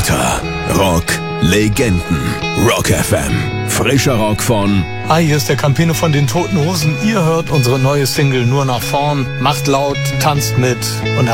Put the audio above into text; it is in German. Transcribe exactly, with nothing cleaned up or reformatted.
Mittelalter. Rock Legenden. Rock F M. Frischer Rock von... Hi, hier ist der Campino von den Toten Hosen. Ihr hört unsere neue Single Nur nach vorn. Macht laut, tanzt mit und habt